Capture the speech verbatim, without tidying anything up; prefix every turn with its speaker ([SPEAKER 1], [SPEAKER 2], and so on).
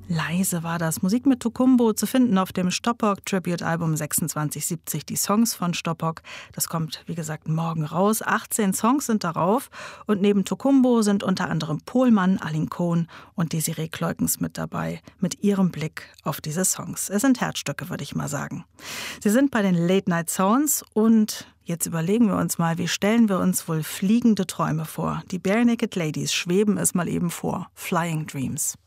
[SPEAKER 1] Leise war das. Musik mit Tokumbo zu finden auf dem Stoppock Tribute Album sechsundzwanzig siebzig. Die Songs von Stoppock, das kommt wie gesagt morgen raus. achtzehn Songs sind darauf und neben Tokumbo sind unter anderem Pohlmann, Alin Cohn und Desiree Kleukens mit dabei, mit ihrem Blick auf diese Songs. Es sind Herzstücke, würde ich mal sagen. Sie sind bei den Late Night Sounds und jetzt überlegen wir uns mal, wie stellen wir uns wohl fliegende Träume vor? Die Barenaked Ladies schweben es mal eben vor. Flying Dreams.